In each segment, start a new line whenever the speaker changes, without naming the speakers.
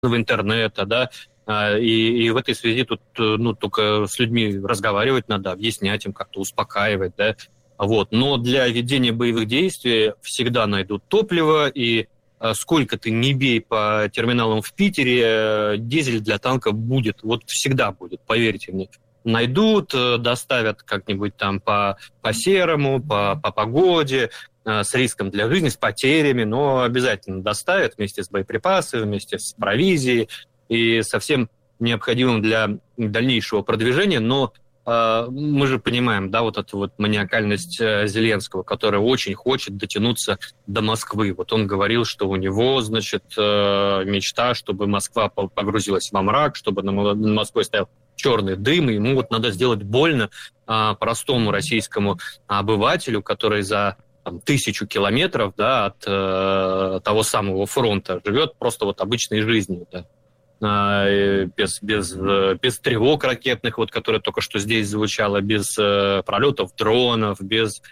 интернета, да, и в этой связи тут только с людьми разговаривать надо, объяснять им, как-то успокаивать, да, вот. Но для ведения боевых действий всегда найдут топливо, и сколько ты не бей по терминалам в Питере, дизель для танка будет, вот всегда будет, поверьте мне. Найдут, доставят как-нибудь там по серому, по погоде, с риском для жизни, с потерями, но обязательно доставят вместе с боеприпасами, вместе с провизией и со всем необходимым для дальнейшего продвижения. Но мы же понимаем, да, вот эту вот маниакальность Зеленского, который очень хочет дотянуться до Москвы. Вот он говорил, что у него, значит, мечта, чтобы Москва погрузилась во мрак, чтобы над Москвой стоял черный дым, и ему вот надо сделать больно простому российскому обывателю, который за 1000 километров, да, от того самого фронта живет просто вот обычной жизнью, да. Без тревог ракетных, вот, которые только что здесь звучало, без пролетов дронов, без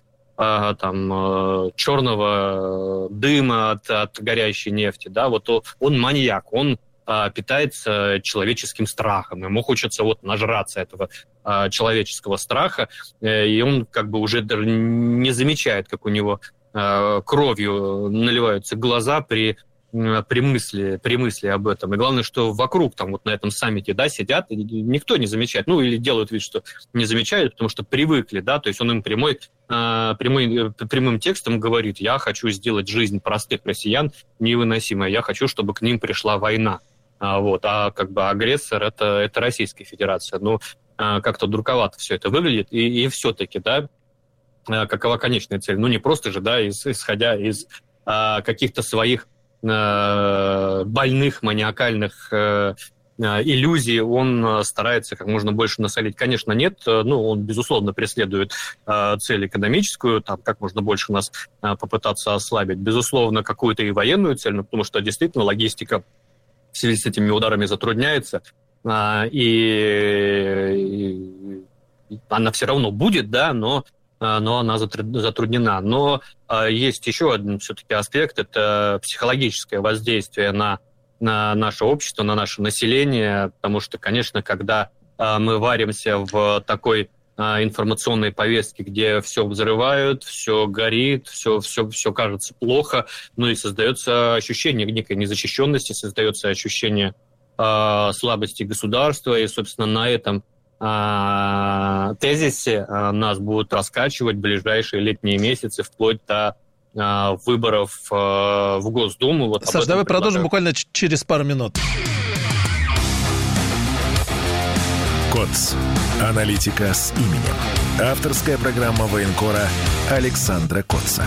черного дыма от горящей нефти, да, вот он маньяк, он питается человеческим страхом, ему хочется вот нажраться этого человеческого страха, и он как бы уже даже не замечает, как у него кровью наливаются глаза при мысли об этом. И главное, что вокруг там вот на этом саммите, да, сидят, и никто не замечает, ну или делают вид, что не замечают, потому что привыкли, да, то есть он им прямым текстом говорит: я хочу сделать жизнь простых россиян невыносимой, я хочу, чтобы к ним пришла война. А как бы агрессор это Российская Федерация. Ну, как-то дураковато все это выглядит, и все-таки, да, какова конечная цель? Ну, не просто же, да, исходя из каких-то своих больных, маниакальных иллюзий, он старается как можно больше насолить. Конечно, нет, он, безусловно, преследует цель экономическую, там, как можно больше нас попытаться ослабить, безусловно, какую-то и военную цель, потому что действительно логистика в связи с этими ударами затрудняется, и она все равно будет, да, но она затруднена. Но есть еще один все-таки аспект, это психологическое воздействие на наше общество, на наше население, потому что, конечно, когда мы варимся в такой информационной повестке, где все взрывают, все горит, все кажется плохо, и создается ощущение некой незащищенности, создается ощущение слабости государства, и, собственно, на этом тезисе нас будут раскачивать в ближайшие летние месяцы, вплоть до выборов в Госдуму. Вот
Саш, давай продолжим буквально через пару минут.
КОЦ. Аналитика с именем. Авторская программа военкора Александра Котца.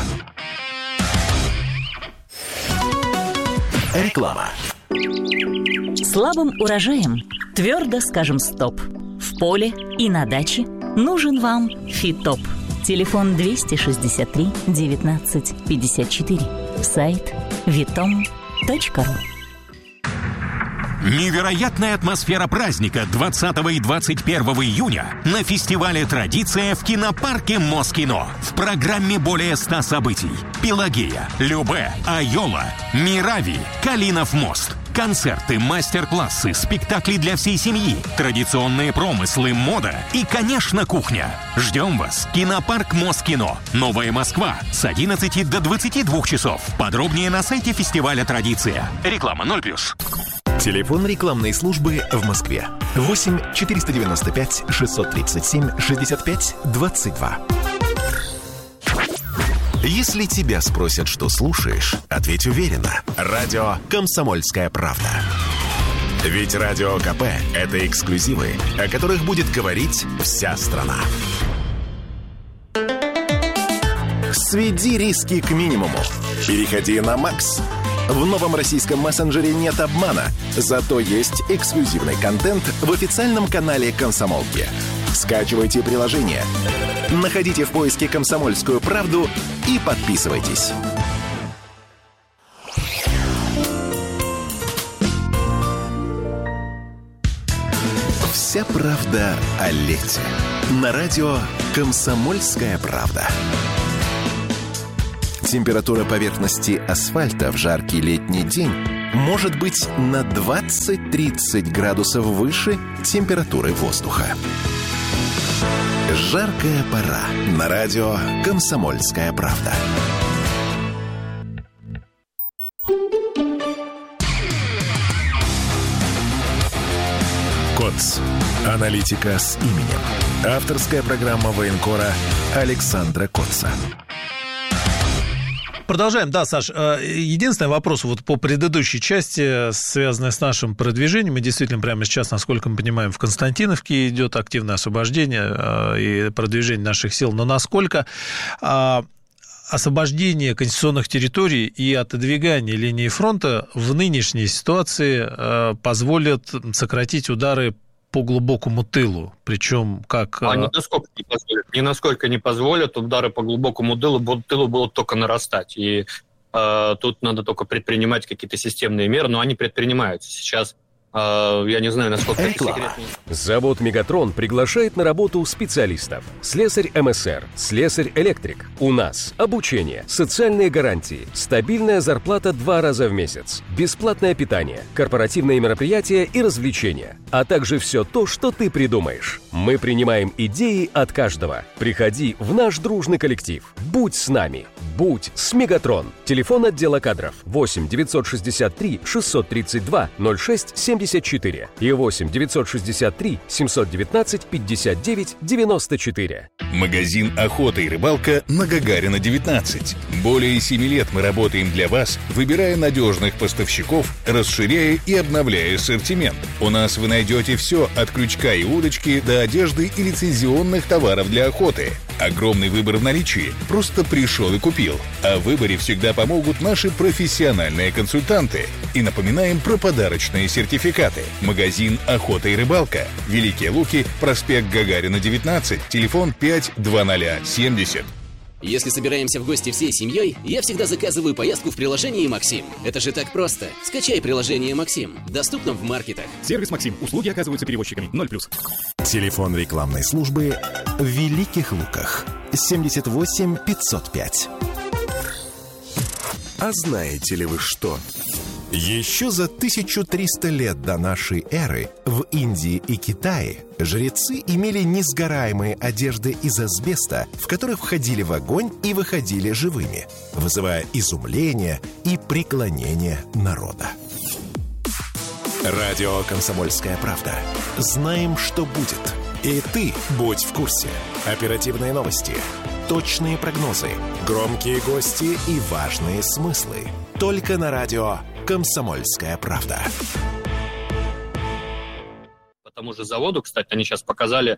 Реклама.
Слабым урожаем твердо скажем стоп. В поле и на даче нужен вам Фитоп. Телефон 263 19 54. Сайт vitom.ru.
Невероятная атмосфера праздника 20 и 21 июня на фестивале «Традиция» в кинопарке Москино. В программе более 100 событий. Пелагея, Любэ, Айола, Мирави, Калинов мост. Концерты, мастер-классы, спектакли для всей семьи, традиционные промыслы, мода и, конечно, кухня. Ждем вас. Кинопарк Москино. Новая Москва. С 11 до 22 часов. Подробнее на сайте фестиваля «Традиция». Реклама 0+.
Телефон рекламной службы в Москве. 8 495 637 65 22. Если тебя спросят, что слушаешь, ответь уверенно. Радио «Комсомольская правда». Ведь Радио КП – это эксклюзивы, о которых будет говорить вся страна. Сведи риски к минимуму. Переходи на Макс. В новом российском мессенджере нет обмана, зато есть эксклюзивный контент в официальном канале «Комсомолки». Скачивайте приложение, находите в поиске «Комсомольскую правду» и подписывайтесь. Вся правда о лете. На радио «Комсомольская правда». Температура поверхности асфальта в жаркий летний день может быть на 20-30 градусов выше температуры воздуха. Жаркая пора. На радио «Комсомольская правда». КОЦ. Аналитика с именем. Авторская программа военкора Александра Коца.
Продолжаем. Да, Саш, единственный вопрос вот по предыдущей части, связанный с нашим продвижением. И действительно, прямо сейчас, насколько мы понимаем, в Константиновке идет активное освобождение и продвижение наших сил. Но насколько освобождение конституционных территорий и отодвигание линии фронта в нынешней ситуации позволят сократить удары по глубокому тылу, причем как...
Ни насколько не позволят, удары по глубокому тылу будут только нарастать, и тут надо только предпринимать какие-то системные меры, но они предпринимаются сейчас. Я не знаю, насколько это секретно.
Завод «Мегатрон» приглашает на работу специалистов. Слесарь МСР, слесарь-электрик. У нас обучение, социальные гарантии, стабильная зарплата 2 раза в месяц, бесплатное питание, корпоративные мероприятия и развлечения, а также все то, что ты придумаешь. Мы принимаем идеи от каждого. Приходи в наш дружный коллектив. Будь с нами. Будь с «Мегатрон». Телефон отдела кадров 8 963 632 06 74 и 8 963 719 59 94.
Магазин «Охота и рыбалка» на Гагарина, 19. Более 7 лет мы работаем для вас, выбирая надежных поставщиков, расширяя и обновляя ассортимент. У нас вы найдете все от крючка и удочки до одежды и лицензионных товаров для охоты. Огромный выбор в наличии. Просто пришел и купил. О выборе всегда помогут наши профессиональные консультанты. И напоминаем про подарочные сертификаты. Магазин «Охота и рыбалка». Великие Луки, проспект Гагарина, 19. Телефон 52070.
Если собираемся в гости всей семьей, я всегда заказываю поездку в приложении «Максим». Это же так просто. Скачай приложение «Максим». Доступно в маркетах.
Сервис «Максим». Услуги оказываются перевозчиками. 0+.
Телефон рекламной службы в Великих Луках. 78 505. А знаете ли вы что? Еще за 1300 лет до нашей эры в Индии и Китае жрецы имели несгораемые одежды из асбеста, в которых входили в огонь и выходили живыми, вызывая изумление и преклонение народа. Радио «Комсомольская правда». Знаем, что будет. И ты будь в курсе. Оперативные новости, точные прогнозы, громкие гости и важные смыслы. Только на радио «Комсомольская правда».
По тому же заводу, кстати, они сейчас показали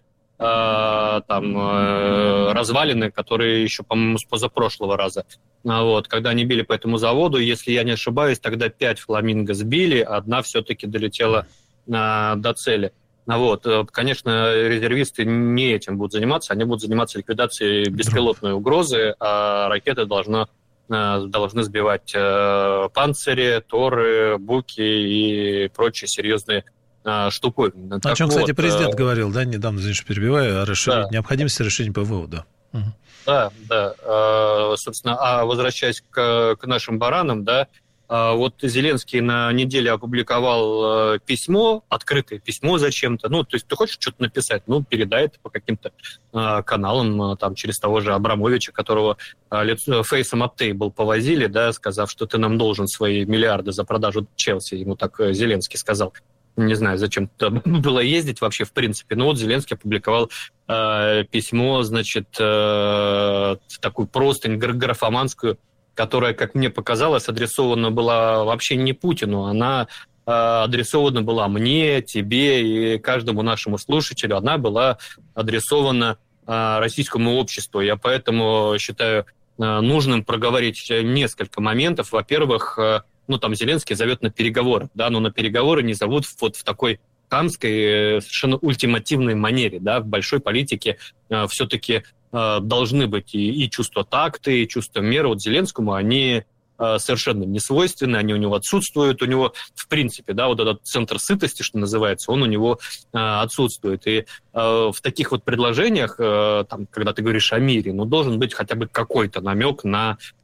развалины, которые еще, по-моему, с позапрошлого раза. Вот, когда они били по этому заводу, если я не ошибаюсь, тогда 5 фламинго сбили, одна все-таки долетела до цели. Вот, конечно, резервисты не этим будут заниматься, они будут заниматься ликвидацией беспилотной угрозы, а ракеты должны сбивать панцири, торы, буки и прочие серьезные штуковины.
О чем, кстати, президент говорил, да, недавно, извините, перебиваю, о необходимости решения ПВО, да.
Да. Собственно, возвращаясь к нашим баранам, да, вот Зеленский на неделе опубликовал письмо, открытое письмо зачем-то. Ну, то есть ты хочешь что-то написать, передай это по каким-то каналам, там, через того же Абрамовича, которого фейсом ап тейбл повозили, да, сказав, что ты нам должен свои миллиарды за продажу Челси. Ему так Зеленский сказал. Не знаю, зачем было ездить вообще, в принципе. Но вот Зеленский опубликовал письмо, значит, такую простынь графоманскую, которая, как мне показалось, адресована была вообще не Путину, она адресована была мне, тебе и каждому нашему слушателю. Она была адресована российскому обществу. Я поэтому считаю нужным проговорить несколько моментов. Во-первых, там Зеленский зовет на переговоры, да, но на переговоры не зовут вот в такой хамской, совершенно ультимативной манере, да, в большой политике все-таки должны быть и чувство такта, и чувство меры. Вот Зеленскому они совершенно не свойственны, они у него отсутствуют, у него, в принципе, да, вот этот центр сытости, что называется, он у него отсутствует. И в таких вот предложениях, там, когда ты говоришь о мире, должен быть хотя бы какой-то намек на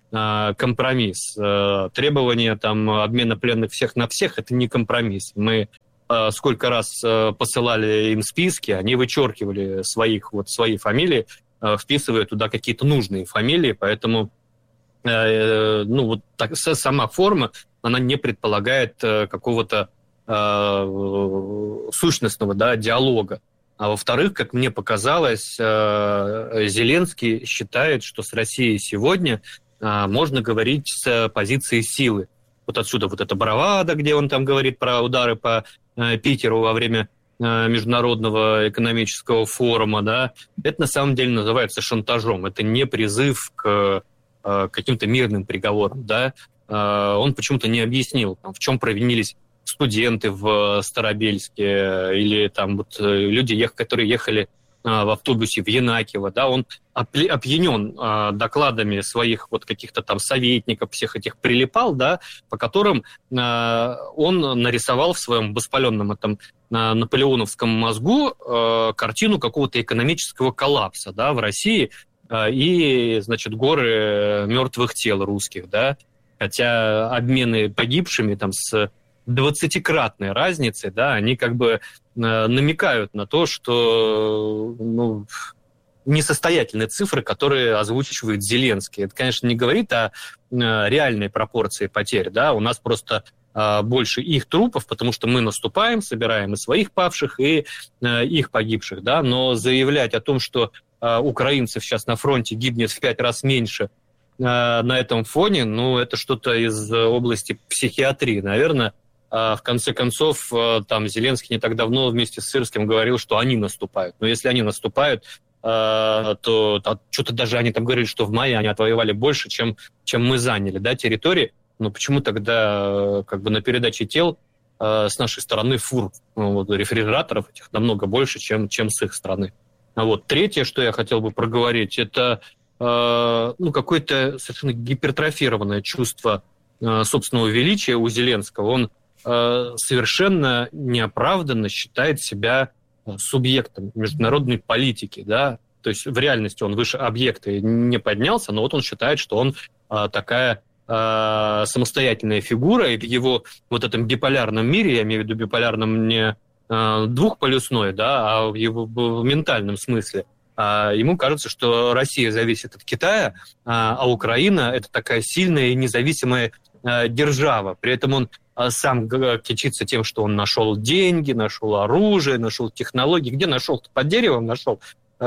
компромисс. Требование там обмена пленных всех на всех – это не компромисс. Мы сколько раз посылали им списки, они вычеркивали свои фамилии, вписывая туда какие-то нужные фамилии, поэтому сама форма, она не предполагает какого-то сущностного диалога. А во-вторых, как мне показалось, Зеленский считает, что с Россией сегодня можно говорить с позиции силы. Вот отсюда вот эта бравада, где он там говорит про удары по Питеру во время Международного экономического форума, да, это на самом деле называется шантажом. Это не призыв к каким-то мирным приговорам, да. Он почему-то не объяснил, в чем провинились студенты в Старобельске или там вот люди, которые ехали в автобусе в Янакиево, да, он опьянен докладами своих вот каких-то там советников, всех этих прилипал, да, по которым он нарисовал в своем воспаленном этом наполеоновском мозгу картину какого-то экономического коллапса, да, в России и, значит, горы мертвых тел русских, да, хотя обмены погибшими там с 20-кратной разницей, да, они как бы намекают на то, что несостоятельные цифры, которые озвучивает Зеленский. Это, конечно, не говорит о реальной пропорции потерь, да, у нас просто больше их трупов, потому что мы наступаем, собираем и своих павших, и их погибших, да, но заявлять о том, что украинцев сейчас на фронте гибнет в 5 раз меньше на этом фоне, это что-то из области психиатрии, наверное. В конце концов, там Зеленский не так давно вместе с Сырским говорил, что они наступают. Но если они наступают, то что-то даже они там говорили, что в мае они отвоевали больше, чем мы заняли, да, территории. Но почему тогда как бы на передаче тел с нашей стороны фур, рефрижераторов этих намного больше, чем с их стороны? Третье, что я хотел бы проговорить, это какое-то совершенно гипертрофированное чувство собственного величия у Зеленского. Он совершенно неоправданно считает себя субъектом международной политики, да, то есть в реальности он выше объекта не поднялся, но он считает, что он такая самостоятельная фигура, и в его вот этом биполярном мире, я имею в виду биполярном не двухполюсной, да, а в его ментальном смысле, ему кажется, что Россия зависит от Китая, а Украина – это такая сильная и независимая держава. При этом он сам кичится тем, что он нашел деньги, нашел оружие, нашел технологии. Где нашел-то? Под деревом нашел.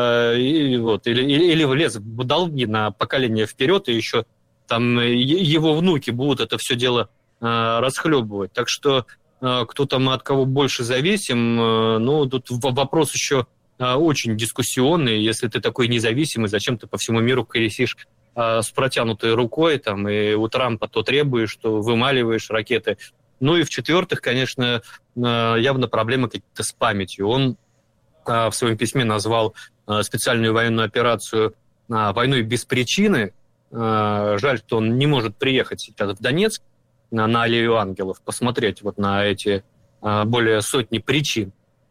Или влез в долги на поколение вперед, и еще там его внуки будут это все дело расхлебывать. Так что кто там от кого больше зависим, тут вопрос еще очень дискуссионный. Если ты такой независимый, зачем ты по всему миру колесишь с протянутой рукой, там, и у Трампа то требуешь, что вымаливаешь ракеты. И в-четвертых, конечно, явно проблемы какие-то с памятью. Он в своем письме назвал специальную военную операцию войной без причины. Жаль, что он не может приехать сейчас в Донецк на Аллею Ангелов, посмотреть на эти более сотни причин.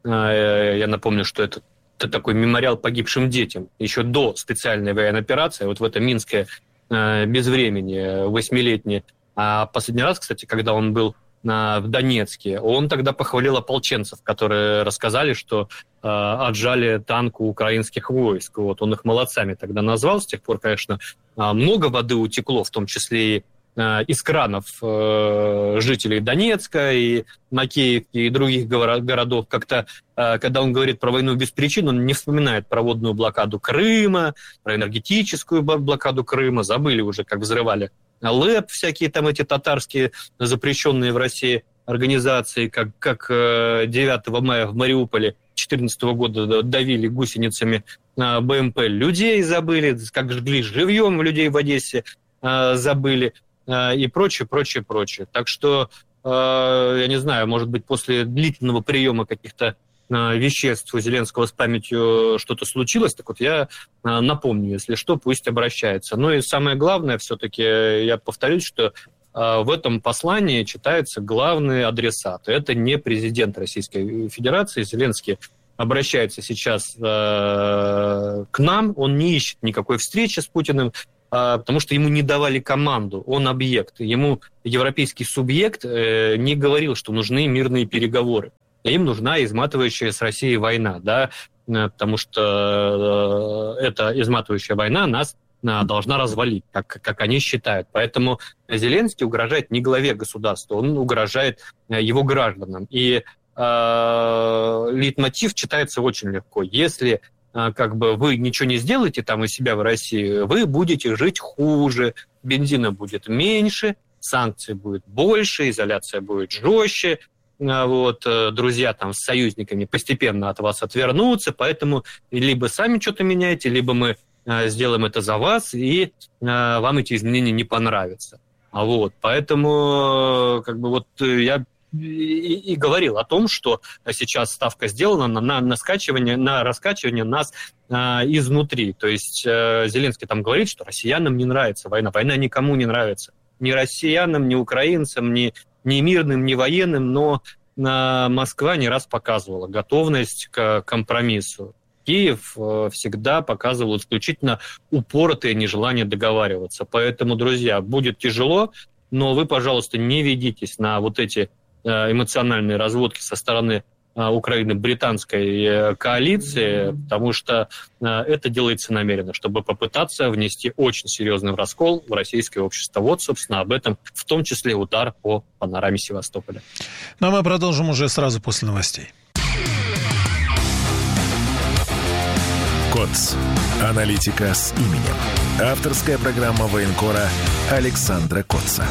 Я напомню, что это такой мемориал погибшим детям еще до специальной военной операции, в это Минское безвременье 8-летнее. А последний раз, кстати, когда он был в Донецке, он тогда похвалил ополченцев, которые рассказали, что отжали танк у украинских войск. Он их молодцами тогда назвал. С тех пор, конечно, много воды утекло, в том числе и из кранов жителей Донецка и Макеевки и других городов. Как-то, когда он говорит про войну без причин, он не вспоминает про водную блокаду Крыма, про энергетическую блокаду Крыма. Забыли уже, как взрывали ЛЭП, всякие там эти татарские запрещенные в России организации, как 9 мая в Мариуполе 2014 года давили гусеницами БМП людей, забыли, как жгли живьем людей в Одессе, забыли, и прочее. Так что, я не знаю, может быть, после длительного приема каких-то веществ у Зеленского с памятью что-то случилось, так я напомню, если что, пусть обращается. И самое главное, все-таки я повторюсь, что в этом послании читается главный адресат. Это не президент Российской Федерации. Зеленский обращается сейчас к нам, он не ищет никакой встречи с Путиным, потому что ему не давали команду, он объект. Ему европейский субъект не говорил, что нужны мирные переговоры. Им нужна изматывающая с Россией война, да, потому что эта изматывающая война нас должна развалить, как они считают. Поэтому Зеленский угрожает не главе государства, он угрожает его гражданам. И лейтмотив читается очень легко. Если вы ничего не сделаете там у себя в России, вы будете жить хуже, бензина будет меньше, санкций будет больше, изоляция будет жестче, друзья там с союзниками постепенно от вас отвернутся, поэтому либо сами что-то меняете, либо мы сделаем это за вас, и вам эти изменения не понравятся. Поэтому я и говорил о том, что сейчас ставка сделана на раскачивание нас изнутри. То есть Зеленский там говорит, что россиянам не нравится война. Война никому не нравится. Ни россиянам, ни украинцам, ни мирным, ни военным, но Москва не раз показывала готовность к компромиссу. Киев всегда показывал исключительно упоротое нежелание договариваться. Поэтому, друзья, будет тяжело, но вы, пожалуйста, не ведитесь на эти эмоциональные разводки со стороны Украины британской коалиции, потому что это делается намеренно, чтобы попытаться внести очень серьезный раскол в российское общество. Собственно, об этом в том числе удар по панораме Севастополя.
Ну, а мы продолжим уже сразу после новостей.
КОЦ. Аналитика с именем. Авторская программа военкора Александра Котца.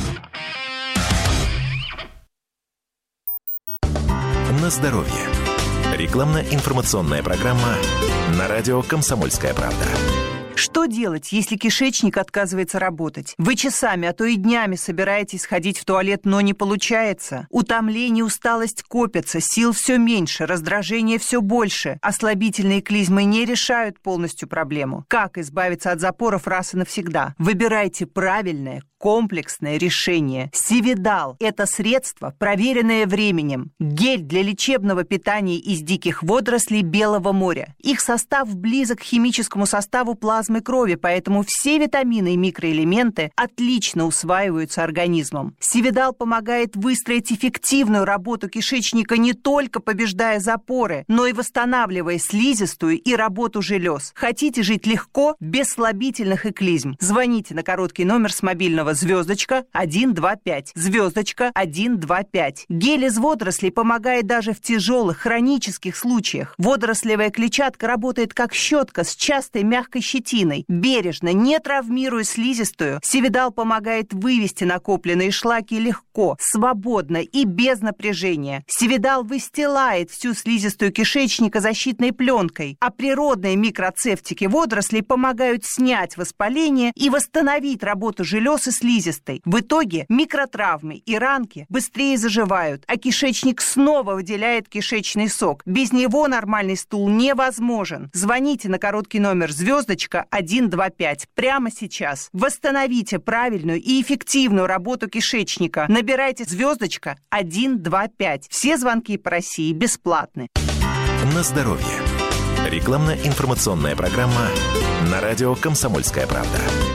На здоровье. Рекламно-информационная программа на радио «Комсомольская правда».
Что делать, если кишечник отказывается работать? Вы часами, а то и днями собираетесь сходить в туалет, но не получается. Утомление, усталость копятся, сил все меньше, раздражение все больше. Ослабительные клизмы не решают полностью проблему. Как избавиться от запоров раз и навсегда? Выбирайте правильное, комплексное решение. Сивидал – это средство, проверенное временем. Гель для лечебного питания из диких водорослей Белого моря. Их состав близок к химическому составу плазмы крови, поэтому все витамины и микроэлементы отлично усваиваются организмом. Сивидал помогает выстроить эффективную работу кишечника, не только побеждая запоры, но и восстанавливая слизистую и работу желез. Хотите жить легко, без слабительных и клизм? Звоните на короткий номер с мобильного звездочка 125, звездочка 125. Гель из водорослей помогает даже в тяжелых хронических случаях. Водорослевая клетчатка работает как щетка с частой мягкой щетиной. Бережно, не травмируя слизистую, Сивидал помогает вывести накопленные шлаки легко, свободно и без напряжения. Сивидал выстилает всю слизистую кишечника защитной пленкой, а природные микроцефтики водорослей помогают снять воспаление и восстановить работу желез и слизистой. В итоге микротравмы и ранки быстрее заживают, а кишечник снова выделяет кишечный сок. Без него нормальный стул невозможен. Звоните на короткий номер звездочка 125 прямо сейчас. Восстановите правильную и эффективную работу кишечника. Набирайте звездочка 125. Все звонки по России бесплатны.
На здоровье. Рекламно-информационная программа на радио «Комсомольская правда».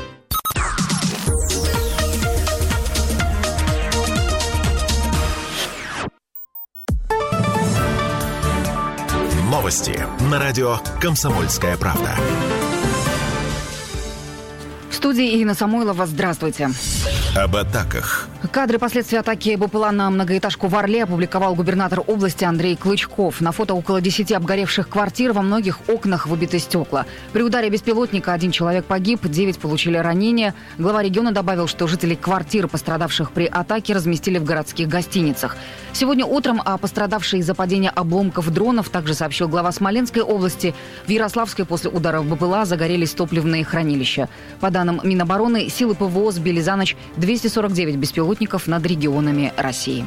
Новости на радио «Комсомольская правда».
В студии Ирина Самойлова. Здравствуйте.
Об атаках.
Кадры последствий атаки БПЛА на многоэтажку в Орле опубликовал губернатор области Андрей Клычков. На фото около 10 обгоревших квартир, во многих окнах выбиты стекла. При ударе беспилотника 1 человек погиб, 9 получили ранения. Глава региона добавил, что жителей квартир, пострадавших при атаке, разместили в городских гостиницах. Сегодня утром о пострадавшей из-за падения обломков дронов также сообщил глава Смоленской области. В Ярославской после ударов БПЛА загорелись топливные хранилища. По данным Минобороны, силы ПВО сбили за ночь 249 беспилотников над регионами России.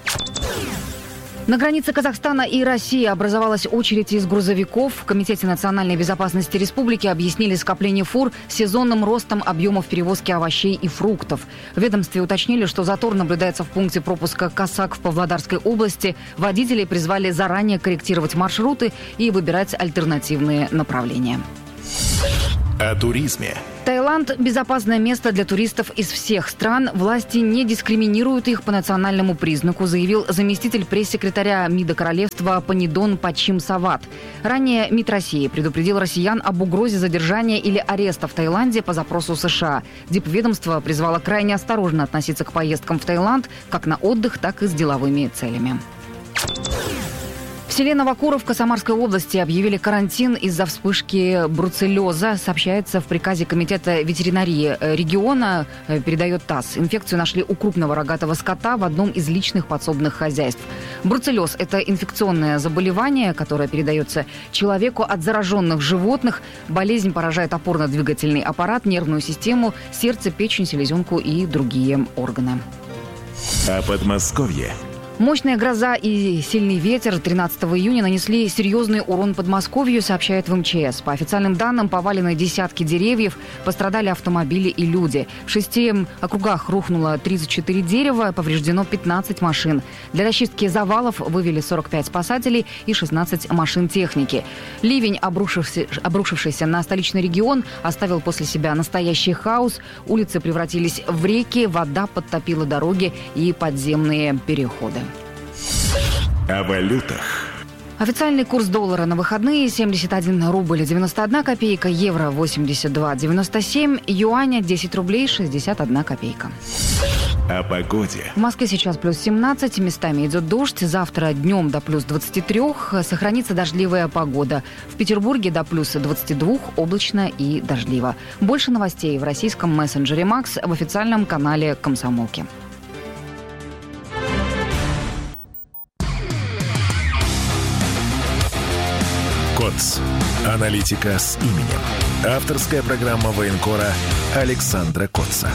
На границе Казахстана и России образовалась очередь из грузовиков. В Комитете национальной безопасности республики объяснили скопление фур сезонным ростом объемов перевозки овощей и фруктов. В ведомстве уточнили, что затор наблюдается в пункте пропуска Касак в Павлодарской области. Водителей призвали заранее корректировать маршруты и выбирать альтернативные направления.
О туризме
Таиланд – безопасное место для туристов из всех стран. Власти не дискриминируют их по национальному признаку, заявил заместитель пресс-секретаря МИДа королевства Панидон Пачимсават. Ранее МИД России предупредил россиян об угрозе задержания или ареста в Таиланде по запросу США. Дипведомство призвало крайне осторожно относиться к поездкам в Таиланд как на отдых, так и с деловыми целями. В селе Новокуровка Самарской области объявили карантин из-за вспышки бруцеллеза, сообщается в приказе Комитета ветеринарии региона, передает ТАСС. Инфекцию нашли у крупного рогатого скота в одном из личных подсобных хозяйств. Бруцеллез – это инфекционное заболевание, которое передается человеку от зараженных животных. Болезнь поражает опорно-двигательный аппарат, нервную систему, сердце, печень, селезенку и другие органы.
А Подмосковье?
Мощная гроза и сильный ветер 13 июня нанесли серьезный урон Подмосковью, сообщает в МЧС. По официальным данным, повалены десятки деревьев, пострадали автомобили и люди. В 6 округах рухнуло 34 дерева, повреждено 15 машин. Для расчистки завалов вывели 45 спасателей и 16 машин техники. Ливень, обрушившийся на столичный регион, оставил после себя настоящий хаос. Улицы превратились в реки, вода подтопила дороги и подземные переходы.
О валютах.
Официальный курс доллара на выходные 71 рубль 91 копейка, евро 82,97, юаня 10 рублей 61 копейка.
О погоде.
В Москве сейчас плюс 17, местами идет дождь, завтра днем до плюс 23, сохранится дождливая погода. В Петербурге до плюс 22, облачно и дождливо. Больше новостей в российском мессенджере «Макс» в официальном канале «Комсомолки».
КОЦ. Аналитика с именем. Авторская программа военкора Александра Коца.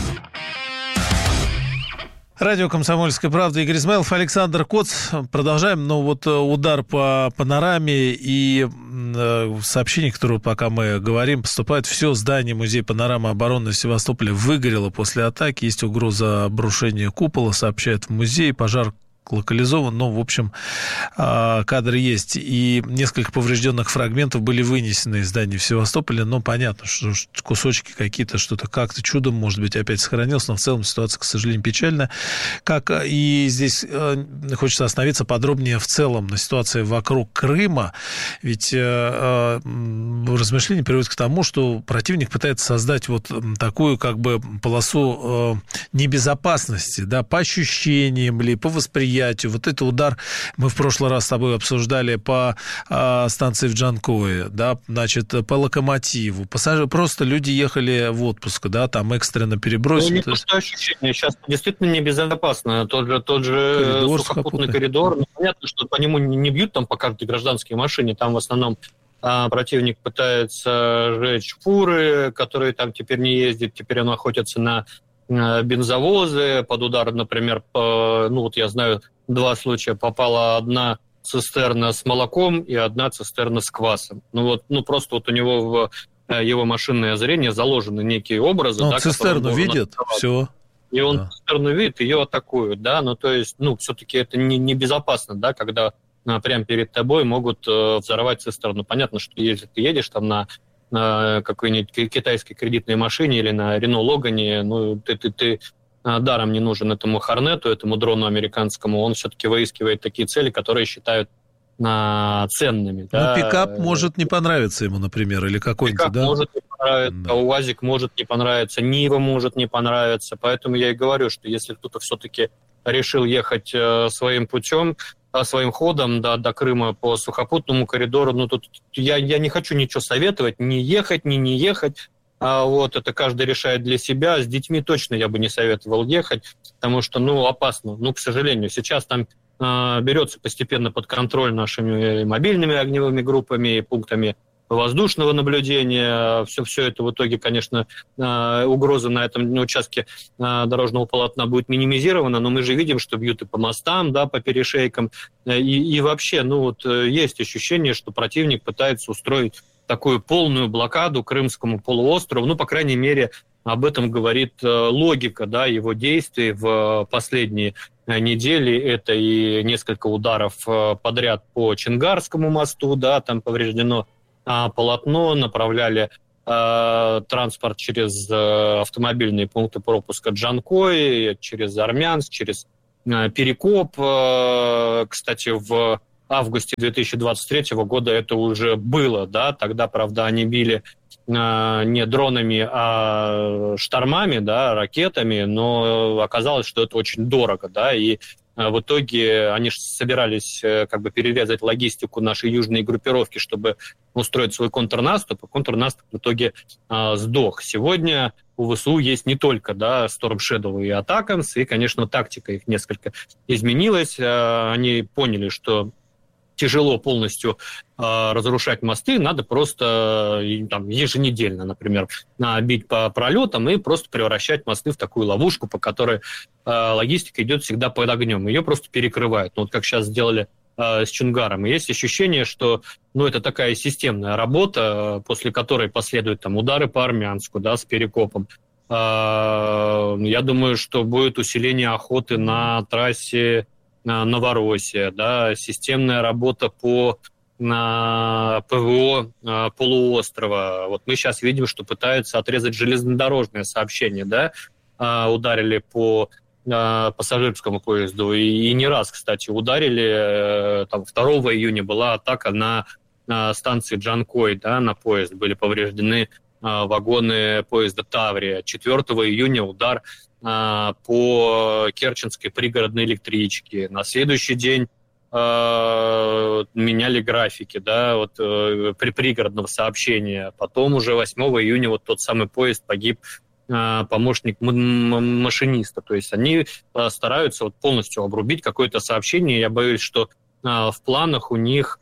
Радио «Комсомольская правда», Игорь Измайлов, Александр Коц. Продолжаем. Но вот удар по панораме и сообщение, которое пока мы говорим, поступает. Все здание музея панорамы обороны Севастополя выгорело после атаки. Есть угроза обрушения купола, сообщает в музее. Пожар локализован, но, в общем, кадры есть. И несколько поврежденных фрагментов были вынесены из здания в Севастополе. Но понятно, что кусочки какие-то, что-то как-то чудом, может быть, опять сохранилось. Но в целом ситуация, к сожалению, печальная. Как и здесь хочется остановиться подробнее в целом на ситуации вокруг Крыма. Ведь размышления приводят к тому, что противник пытается создать вот такую как бы полосу небезопасности, да, по ощущениям ли, по восприятию. Вот это удар мы в прошлый раз с тобой обсуждали по станции в Джанкое, да, значит, по Локомотиву. Просто люди ехали в отпуск, да, там экстренно перебросили.
Ну, не просто ощущение, сейчас действительно небезопасно. Тот же сухопутный коридор. Ну, понятно, что по нему не бьют там по каждой гражданской машине, там в основном противник пытается сжечь фуры, которые там теперь не ездят, теперь он охотится на бензовозы. Под удар, например, ну вот я знаю, 2 случая. Попала одна цистерна с молоком и одна цистерна с квасом. Просто вот у него в его машинное зрение заложены некие образы.
Он цистерну видит, все.
И он цистерну видит, ее атакуют, да, то есть, все-таки это небезопасно, да, когда прямо перед тобой могут взорвать цистерну. Понятно, что если ты едешь там на какой-нибудь китайской кредитной машине или на Рено Логане, ты даром не нужен этому Хорнету, этому дрону американскому, он все-таки выискивает такие цели, которые считают ценными. Да.
Пикап может не понравиться ему, например, или какой-нибудь,
Пикап
да?
может не понравиться, УАЗик может не понравиться, Нива может не понравиться, поэтому я и говорю, что если кто-то все-таки решил ехать своим путем, своим ходом до Крыма по сухопутному коридору, тут я не хочу ничего советовать, не ехать, не ехать. Это каждый решает для себя. С детьми точно я бы не советовал ехать, потому что, опасно. К сожалению, сейчас там берется постепенно под контроль нашими мобильными огневыми группами и пунктами воздушного наблюдения. Все это в итоге, конечно, угроза на этом участке дорожного полотна будет минимизирована, но мы же видим, что бьют и по мостам, да, по перешейкам. И вообще, есть ощущение, что противник пытается устроить такую полную блокаду Крымскому полуострову. По крайней мере, об этом говорит логика, да, его действий в последние недели. Это и несколько ударов подряд по Чингарскому мосту, да, там повреждено полотно, направляли транспорт через автомобильные пункты пропуска Джанкой, через Армянск, через Перекоп. Кстати, в августе 2023 года это уже было, да, тогда, правда, они били не дронами, а штормами, да, ракетами, но оказалось, что это очень дорого, да, и в итоге они собирались как бы перерезать логистику нашей южной группировки, чтобы устроить свой контрнаступ, а контрнаступ в итоге сдох. Сегодня у ВСУ есть не только, да, Storm Shadow и Атакамс, и, конечно, тактика их несколько изменилась. Они поняли, что тяжело полностью разрушать мосты, надо просто там, еженедельно, например, бить по пролетам и просто превращать мосты в такую ловушку, по которой логистика идет всегда под огнем. Ее просто перекрывают. Ну, вот как сейчас сделали с Чунгаром. И есть ощущение, что это такая системная работа, после которой последуют там, удары по Армянску, да, с Перекопом. Я думаю, что будет усиление охоты на трассе Новороссия, да, системная работа по ПВО полуострова. Вот мы сейчас видим, что пытаются отрезать железнодорожное сообщение, да, ударили по пассажирскому поезду, и не раз, кстати, ударили. Там 2 июня была атака на станции Джанкой, да, на поезд, были повреждены вагоны поезда Таврия. 4 июня удар по Керченской пригородной электричке. На следующий день меняли графики, да, вот при пригородного сообщения. Потом уже 8 июня вот тот самый поезд погиб помощник машиниста. То есть они стараются вот полностью обрубить какое-то сообщение. Я боюсь, что в планах у них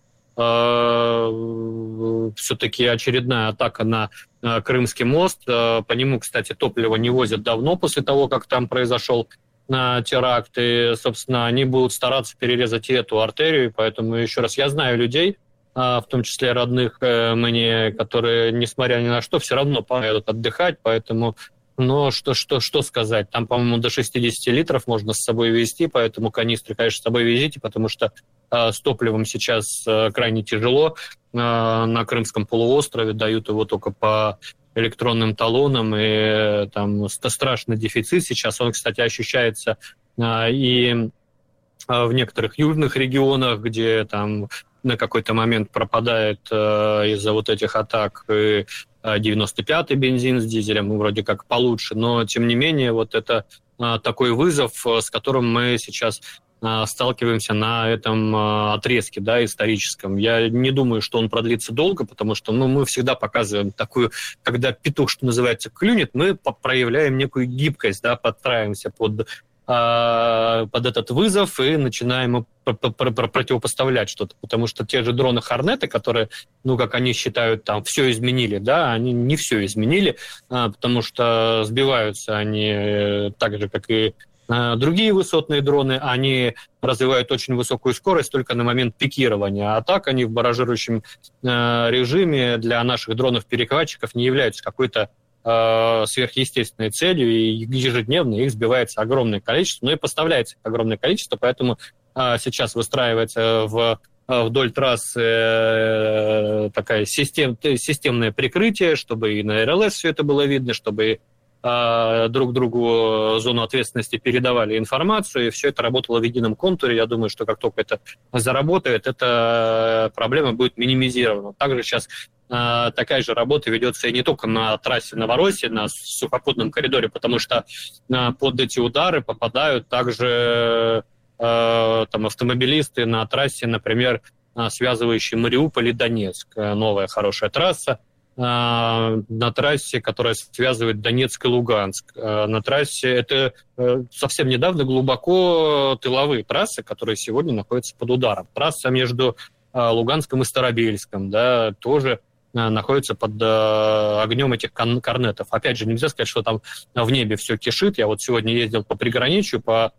все-таки очередная атака на Крымский мост. По нему, кстати, топливо не возят давно после того, как там произошел теракт. И, собственно, они будут стараться перерезать и эту артерию. Поэтому, еще раз, я знаю людей, в том числе родных мне, которые, несмотря ни на что, все равно поедут отдыхать. Поэтому, что сказать? Там, по-моему, до 60 литров можно с собой везти, поэтому канистры, конечно, с собой везите, потому что с топливом сейчас крайне тяжело. На Крымском полуострове дают его только по электронным талонам, и там страшный дефицит сейчас. Он, кстати, ощущается и в некоторых южных регионах, где там на какой-то момент пропадает из-за вот этих атак 95-й бензин с дизелем, вроде как получше, но тем не менее вот это такой вызов, с которым мы сейчас сталкиваемся на этом отрезке, да, историческом. Я не думаю, что он продлится долго, потому что мы всегда показываем такую, когда петух, что называется, клюнет, мы проявляем некую гибкость, да, подстраиваемся под этот вызов и начинаем противопоставлять что-то. Потому что те же дроны Хорнеты, которые, как они считают, там все изменили, да, они не все изменили, потому что сбиваются они так же, как и другие высотные дроны, они развивают очень высокую скорость только на момент пикирования. А так они в баражирующем режиме для наших дронов-перехватчиков не являются какой-то сверхъестественной целью, и ежедневно их сбивается огромное количество, и поставляется огромное количество, поэтому сейчас выстраивается вдоль трассы такая системное прикрытие, чтобы и на РЛС все это было видно, чтобы друг другу зону ответственности передавали информацию, и все это работало в едином контуре. Я думаю, что как только это заработает, эта проблема будет минимизирована. Также сейчас такая же работа ведется и не только на трассе Новороссия, на сухопутном коридоре, потому что под эти удары попадают также там, автомобилисты на трассе, например, связывающей Мариуполь и Донецк. Новая хорошая трасса. На трассе, которая связывает Донецк и Луганск. На трассе, это совсем недавно глубоко тыловые трассы, которые сегодня находятся под ударом. Трасса между Луганском и Старобельском, да, тоже находится под огнем этих корнетов. Опять же, нельзя сказать, что там в небе все кишит. Я вот сегодня ездил по приграничью, по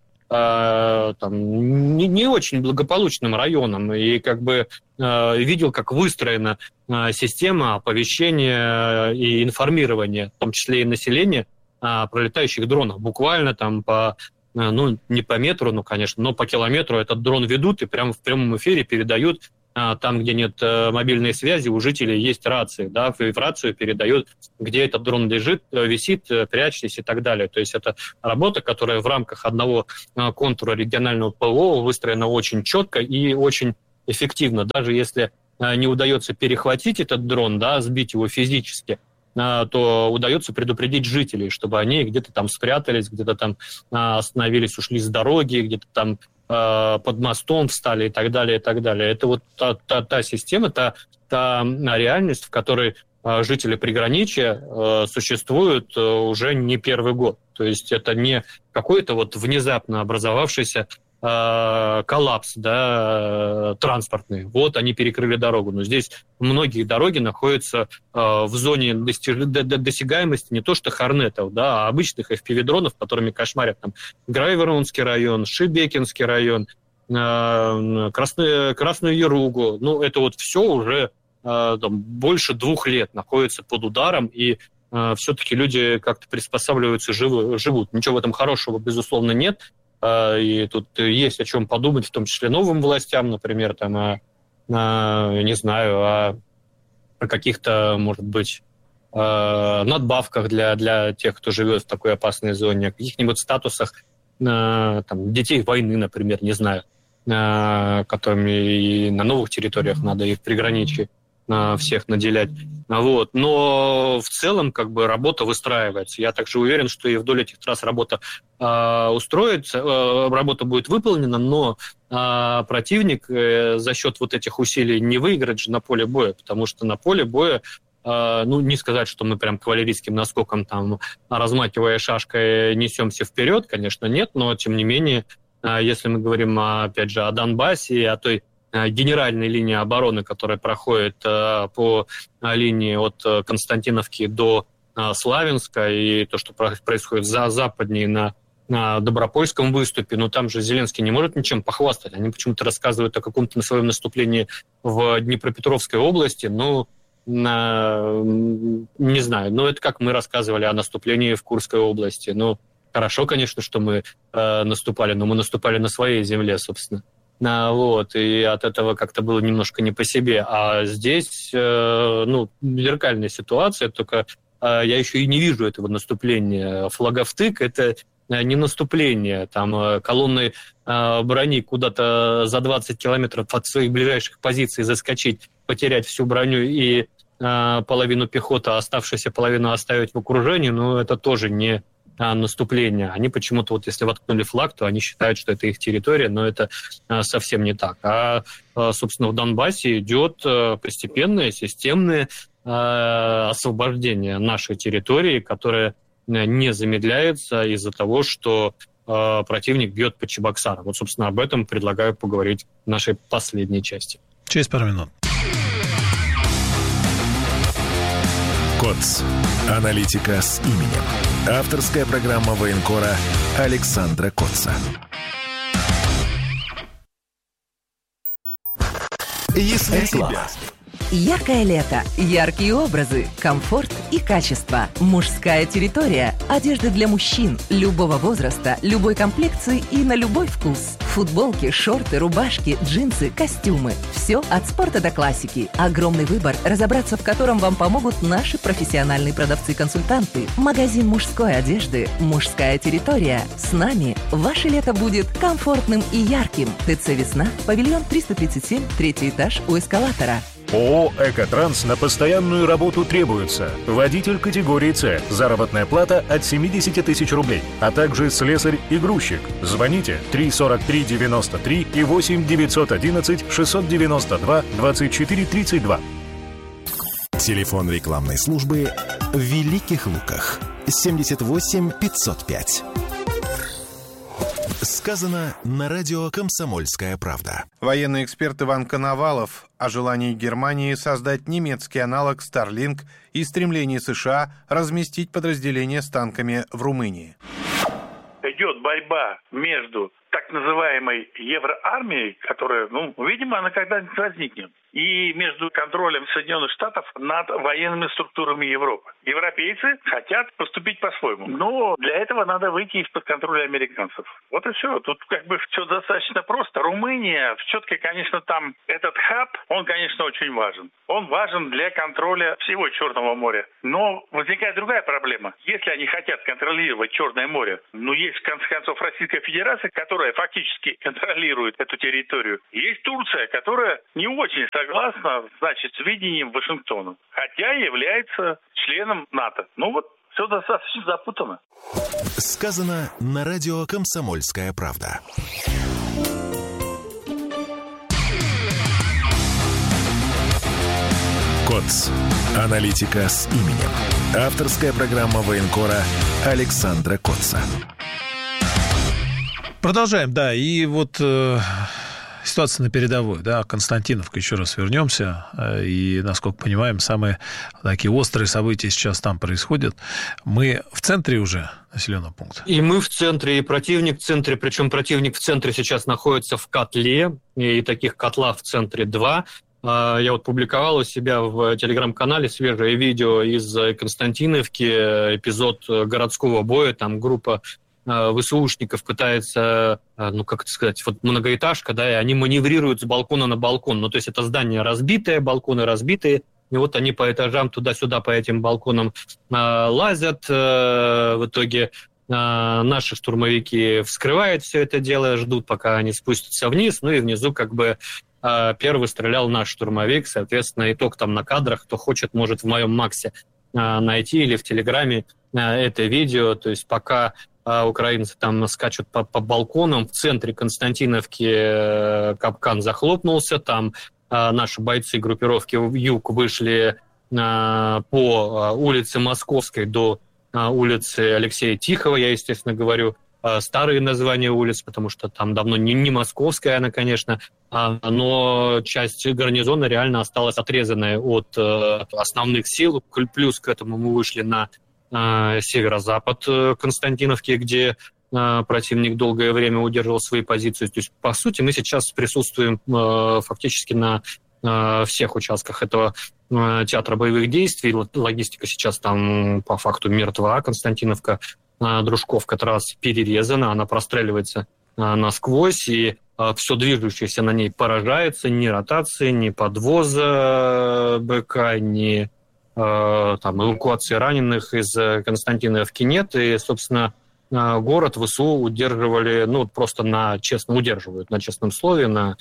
там, не очень благополучным районам, и как бы видел, как выстроена система оповещения и информирования, в том числе и населения, пролетающих дронов. Буквально там по, не по метру, конечно, но по километру этот дрон ведут и прямо в прямом эфире передают там, где нет мобильной связи, у жителей есть рации, да, и в рацию передают, где этот дрон лежит, висит, прячьтесь и так далее. То есть это работа, которая в рамках одного контура регионального ПВО выстроена очень четко и очень эффективно. Даже если не удается перехватить этот дрон, да, сбить его физически, то удается предупредить жителей, чтобы они где-то там спрятались, где-то там остановились, ушли с дороги, где-то там под мостом встали и так далее, и так далее. Это вот та система, та реальность, в которой жители приграничья существуют уже не первый год. То есть это не какой-то вот внезапно образовавшийся коллапс, да, транспортный. Вот они перекрыли дорогу. Но здесь многие дороги находятся в зоне досягаемости не то что хорнетов, да, а обычных FPV-дронов, которыми кошмарят там Грайворонский район, Шебекинский район, Красную Яругу. Ну, это вот все уже там, больше 2 лет находится под ударом, и все-таки люди как-то приспосабливаются, живут. Ничего в этом хорошего, безусловно, нет. И тут есть о чем подумать, в том числе новым властям, например, там, не знаю, о каких-то, может быть, надбавках для тех, кто живет в такой опасной зоне, о каких-нибудь статусах там, детей войны, например, не знаю, которыми и на новых территориях надо, и в приграничье всех наделять. Вот. Но в целом как бы работа выстраивается. Я также уверен, что и вдоль этих трасс работа устроится, работа будет выполнена, но противник за счет вот этих усилий не выиграет же на поле боя, потому что на поле боя, ну, не сказать, что мы прям кавалерийским наскоком, там, размахивая шашкой, несемся вперед, конечно, нет, но тем не менее, если мы говорим, опять же, о Донбассе и о той генеральной линии обороны, которая проходит по линии от Константиновки до Славянска, и то, что происходит западнее на Добропольском выступе, но там же Зеленский не может ничем похвастать. Они почему-то рассказывают о каком-то своем наступлении в Днепропетровской области, ну, не знаю, но это как мы рассказывали о наступлении в Курской области. Ну, хорошо, конечно, что мы наступали, но мы наступали на своей земле, собственно. Вот, и от этого как-то было немножко не по себе. А здесь, ну, зеркальная ситуация, только я еще и не вижу этого наступления. Флаговтык — это не наступление. Там колонной брони куда-то за 20 километров от своих ближайших позиций заскочить, потерять всю броню и половину пехоты, а оставшуюся половину оставить в окружении, ну, это тоже не наступления. Они почему-то, вот если воткнули флаг, то они считают, что это их территория, но это совсем не так. Собственно, в Донбассе идет постепенное, системное освобождение нашей территории, которое не замедляется из-за того, что противник бьет по Чебоксарам. Вот, собственно, об этом предлагаю поговорить в нашей последней части.
Через пару минут.
КОЦ. Аналитика с именем. Авторская программа военкора Александра Коца. Если реклама.
Яркое лето, яркие образы, комфорт и качество. Мужская территория. Одежда для мужчин любого возраста, любой комплекции и на любой вкус. Футболки, шорты, рубашки, джинсы, костюмы. Все от спорта до классики. Огромный выбор, разобраться в котором вам помогут наши профессиональные продавцы-консультанты. Магазин мужской одежды «Мужская территория». С нами ваше лето будет комфортным и ярким. ТЦ «Весна», павильон 337, 3-й этаж у эскалатора.
ООО «Экотранс» на постоянную работу требуется. Водитель категории «С». Заработная плата от 70 тысяч рублей. А также слесарь и грузчик. Звоните 343-93 и 8-911-692-24-32.
Телефон рекламной службы в Великих Луках. 78 505. Сказано на радио «Комсомольская правда».
Военный эксперт Иван Коновалов о желании Германии создать немецкий аналог Starlink и стремлении США разместить подразделения с танками в Румынии.
идет борьба между так называемой евроармией, которая, видимо, она когда-нибудь возникнет, и между контролем Соединенных Штатов над военными структурами Европы. Европейцы хотят поступить по-своему, но для этого надо выйти из-под контроля американцев. Вот и все. Тут все достаточно просто. Румыния, все-таки, конечно, там этот хаб, он, конечно, очень важен. Он важен для контроля всего Черного моря. Но возникает другая проблема. Если они хотят контролировать Черное море, есть, в конце концов, Российская Федерация, которая фактически контролирует эту территорию. Есть Турция, которая не очень согласна, с видением Вашингтона, хотя является членом НАТО. Все достаточно запутанно.
Сказано на радио «Комсомольская правда». КОЦ. Аналитика с именем. Авторская программа военкора Александра Котца.
Продолжаем, и ситуация на передовой, Константиновка, еще раз вернемся, и, насколько понимаем, самые такие острые события сейчас там происходят. Мы в центре уже населенного пункта.
И мы в центре, и противник в центре, причем противник в центре сейчас находится в котле, и таких котла в центре 2. Я публиковал у себя в телеграм-канале свежее видео из Константиновки, эпизод городского боя, там группа ВСУшников пытается, многоэтажка, и они маневрируют с балкона на балкон. То есть это здание разбитое, балконы разбитые, и они по этажам туда-сюда по этим балконам лазят. В итоге наши штурмовики вскрывают все это дело, ждут, пока они спустятся вниз, и внизу первый стрелял наш штурмовик. Соответственно, итог там на кадрах, кто хочет, может в моем Максе найти или в Телеграме это видео. То есть пока украинцы там скачут по балконам, в центре Константиновки капкан захлопнулся, там наши бойцы группировки «Юг» вышли по улице Московской до улицы Алексея Тихого, я, естественно, говорю старые названия улиц, потому что там давно не Московская она, конечно, но часть гарнизона реально осталась отрезанная от основных сил. Плюс к этому мы вышли на северо-запад Константиновки, где противник долгое время удерживал свои позиции. То есть, по сути, мы сейчас присутствуем фактически на всех участках этого театра боевых действий. Логистика сейчас там по факту мертва. Константиновка, Дружковка трасса перерезана, она простреливается насквозь, и все движущееся на ней поражается. Ни ротации, ни подвоза БК, ни эвакуации раненых из Константиновки нет. И, собственно, город ВСУ удерживали, просто честно удерживают, на честном слове, на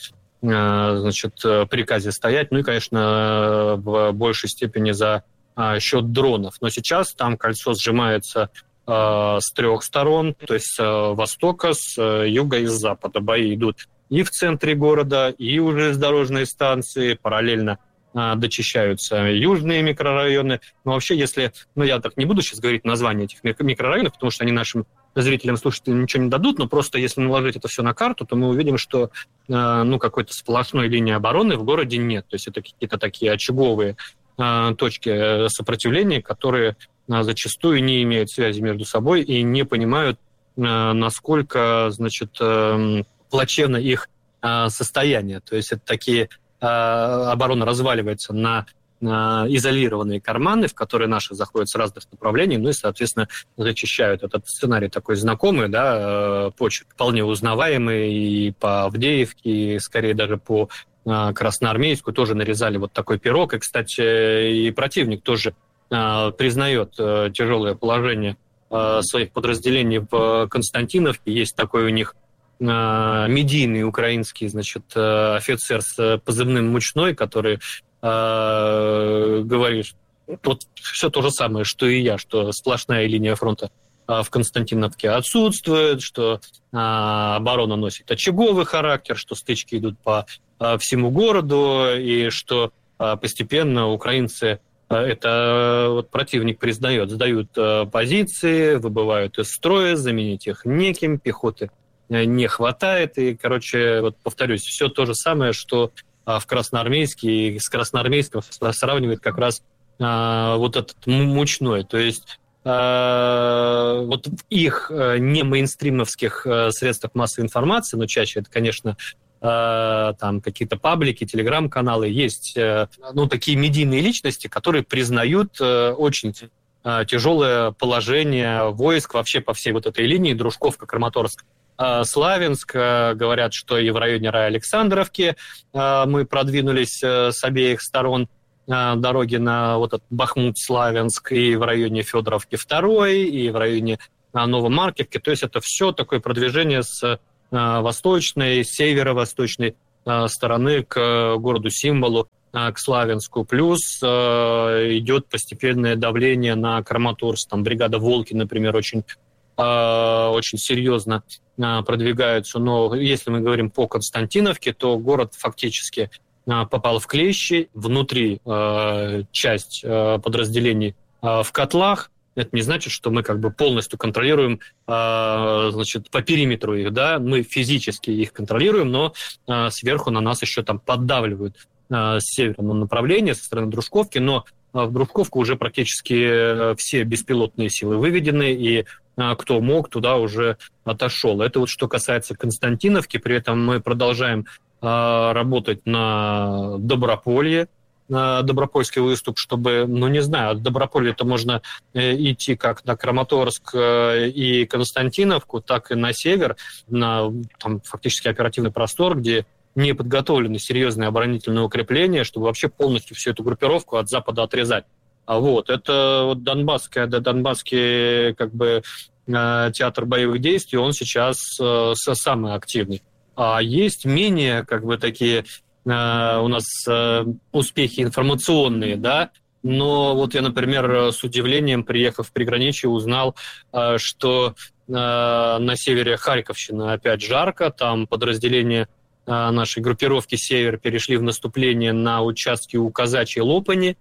приказе стоять. И, конечно, в большей степени за счет дронов. Но сейчас там кольцо сжимается с 3 сторон, то есть с востока, с юга и с запада. Бои идут и в центре города, и уже с дорожной станции, параллельно дочищаются южные микрорайоны. Но вообще, если... я так не буду сейчас говорить названия этих микрорайонов, потому что они нашим зрителям, слушателям ничего не дадут, но просто если наложить это все на карту, то мы увидим, что какой-то сплошной линии обороны в городе нет. То есть это какие-то такие очаговые точки сопротивления, которые зачастую не имеют связи между собой и не понимают, насколько, плачевно их состояние. То есть это такие... оборона разваливается на изолированные карманы, в которые наши заходят с разных направлений, и, соответственно, зачищают. Этот сценарий такой знакомый, почерк вполне узнаваемый и по Авдеевке, и скорее даже по Красноармейску тоже нарезали такой пирог. И, кстати, и противник тоже признает тяжелое положение своих подразделений в Константиновке. Есть такой у них медийный украинский, офицер с позывным «Мучной», который говорит, все то же самое, что и я, что сплошная линия фронта в Константиновке отсутствует, что оборона носит очаговый характер, что стычки идут по всему городу, и что постепенно украинцы, это противник признает, сдают позиции, выбывают из строя, заменить их неким, пехоты не хватает. И, повторюсь, все то же самое, что в Красноармейске, и с Красноармейском сравнивает как раз этот Мучной. То есть вот в их не мейнстримовских средствах массовой информации, но чаще это, конечно, там какие-то паблики, телеграм-каналы, есть такие медийные личности, которые признают очень тяжелое положение войск вообще по всей вот этой линии, Дружковка, Краматорск, Славянск. Говорят, что и в районе Александровки мы продвинулись с обеих сторон дороги на вот этот Бахмут-Славянск, и в районе Федоровки 2, и в районе Новомаркивки. То есть это все такое продвижение с восточной, северо-восточной стороны к городу-символу, к Славянску. Плюс идет постепенное давление на Краматорск. Там бригада «Волки», например, очень серьезно продвигаются. Но если мы говорим по Константиновке, то город фактически попал в клещи. Внутри часть подразделений в котлах. Это не значит, что мы как бы полностью контролируем, по периметру их, да, мы физически их контролируем, но сверху на нас еще там поддавливают с северного направления, со стороны Дружковки, но в Дружковку уже практически все беспилотные силы выведены, и кто мог, туда уже отошел. Это вот что касается Константиновки, при этом мы продолжаем работать на Доброполье, на Добропольский выступ, чтобы, от Доброполья-то можно идти как на Краматорск и Константиновку, так и на север, на там, фактически оперативный простор, где не подготовлены серьезные оборонительные укрепления, чтобы вообще полностью всю эту группировку от запада отрезать. Это вот Донбасский как бы театр боевых действий, он сейчас самый активный. А есть менее как бы такие у нас успехи информационные, да, но вот я, например, с удивлением, приехав в приграничье, узнал, что на севере Харьковщины опять жарко, там подразделения нашей группировки «Север» перешли в наступление на участке у Казачьей Лопани.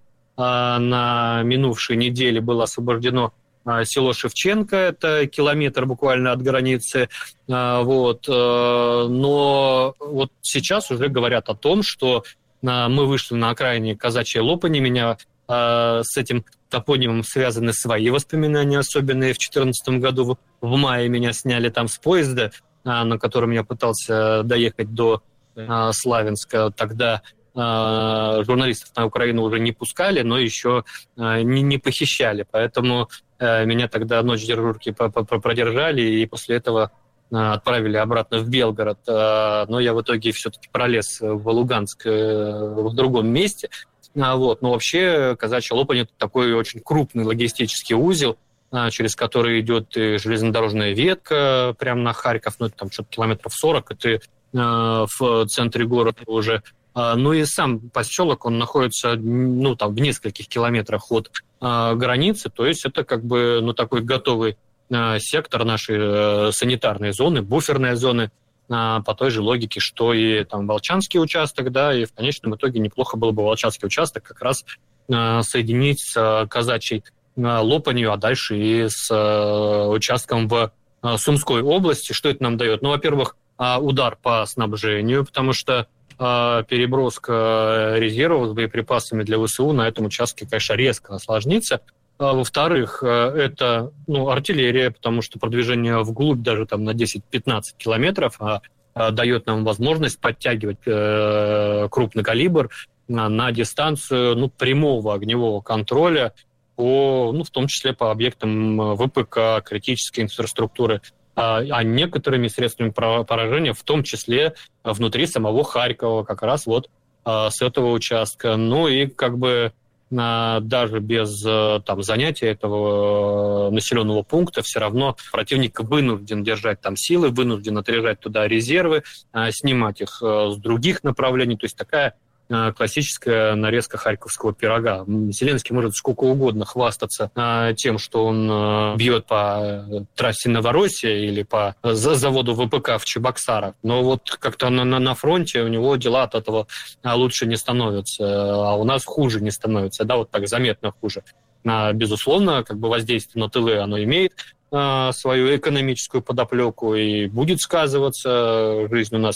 На минувшей неделе было освобождено село Шевченко, это километр буквально от границы. Но вот сейчас уже говорят о том, что мы вышли на окраине Казачьей Лопани. Меня с этим топонимом связаны свои воспоминания, особенно в 2014 году в мае меня сняли там с поезда, на котором я пытался доехать до Славянска. Тогда журналистов на Украину уже не пускали, но еще не похищали. Поэтому меня тогда ночь дежурки продержали, и после этого отправили обратно в Белгород. Но я в итоге все-таки пролез в Луганск в другом месте. Но вообще Казачья Лопань — это такой очень крупный логистический узел, через который идет железнодорожная ветка прямо на Харьков. Это там что-то километров 40, это в центре города уже. И сам поселок, он находится в нескольких километрах от границы, то есть это как бы такой готовый сектор нашей санитарной зоны, буферной зоны, по той же логике, что и там Волчанский участок, да, и в конечном итоге неплохо было бы Волчанский участок как раз соединить с Казачьей Лопанью, а дальше и с участком в Сумской области. Что это нам дает? Во-первых, удар по снабжению, потому что переброска резервов с боеприпасами для ВСУ на этом участке, конечно, резко осложнится. Во-вторых, это артиллерия, потому что продвижение вглубь даже там на 10-15 километров дает нам возможность подтягивать крупный калибр на дистанцию поримого огневого контроля, в том числе по объектам ВПК, критической инфраструктуры, а некоторыми средствами поражения, в том числе внутри самого Харькова, как раз с этого участка. И как бы даже без занятия этого населенного пункта все равно противник вынужден держать там силы, вынужден отряжать туда резервы, снимать их с других направлений. То есть такая классическая нарезка харьковского пирога. Зеленский может сколько угодно хвастаться тем, что он бьет по трассе Новороссия или по заводу ВПК в Чебоксарах. Но как-то на фронте у него дела от этого лучше не становятся, а у нас хуже не становится. Да, так заметно хуже. Безусловно, как бы воздействие на тылы оно имеет свою экономическую подоплеку и будет сказываться. Жизнь у нас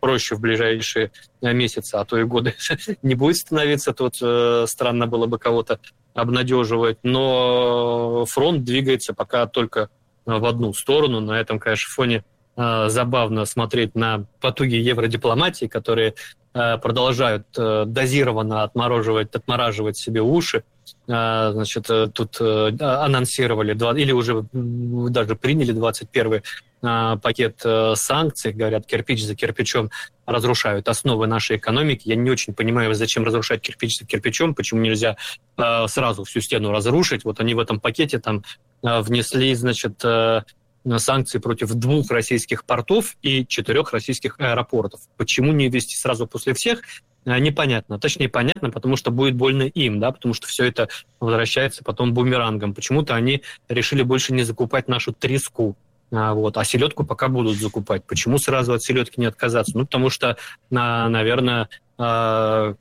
проще в ближайшие месяцы, а то и годы не будет становиться. Тут странно было бы кого-то обнадеживать. Но фронт двигается пока только в одну сторону. На этом, конечно, фоне забавно смотреть на потуги евродипломатии, которые продолжают дозированно отмораживать себе уши. Значит, тут анонсировали, или уже даже приняли 21-й пакет санкций. Говорят, кирпич за кирпичом разрушают основы нашей экономики. Я не очень понимаю, зачем разрушать кирпич за кирпичом, почему нельзя сразу всю стену разрушить. Вот они в этом пакете там внесли, значит, санкции против 2 российских портов и 4 российских аэропортов. Почему не ввести сразу после всех? Непонятно. Точнее, понятно, потому что будет больно им, да, потому что все это возвращается потом бумерангом. Почему-то они решили больше не закупать нашу треску, а селедку пока будут закупать. Почему сразу от селедки не отказаться? Ну, потому что, наверное, надо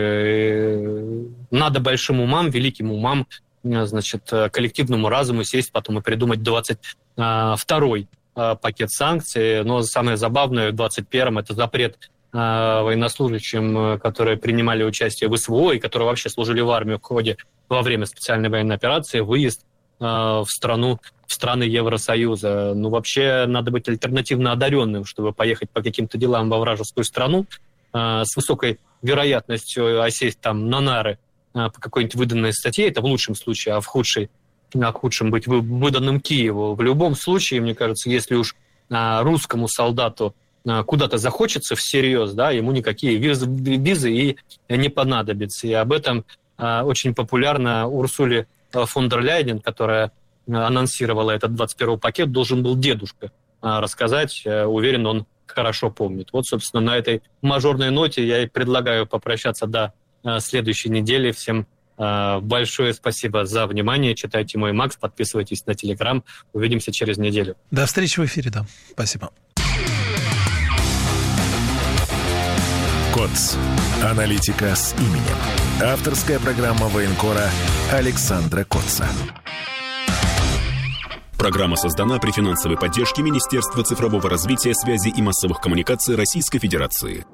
большим умам, великим умам, значит, коллективному разуму сесть потом и придумать 22-й пакет санкций. Но самое забавное в 21-м это запрет военнослужащим, которые принимали участие в СВО и которые вообще служили в армии во время специальной военной операции, выезд в страны Евросоюза. Ну, вообще, надо быть альтернативно одаренным, чтобы поехать по каким-то делам во вражескую страну с высокой вероятностью осесть там на нары по какой-нибудь выданной статье. Это в лучшем случае, а в худшем быть выданным Киеву. В любом случае, мне кажется, если уж русскому солдату куда-то захочется всерьез, да, ему никакие визы и не понадобятся. И об этом очень популярно Урсуле фон дер Ляйен, которая анонсировала этот 21-й пакет, должен был дедушка рассказать. Уверен, он хорошо помнит. Вот, собственно, на этой мажорной ноте я и предлагаю попрощаться до следующей недели. Всем большое спасибо за внимание. Читайте мой Макс, подписывайтесь на Телеграм. Увидимся через неделю.
До встречи в эфире, да. Спасибо.
КОЦ. Аналитика с именем. Авторская программа военкора Александра Котца.
Программа создана при финансовой поддержке Министерства цифрового развития, связи и массовых коммуникаций Российской Федерации.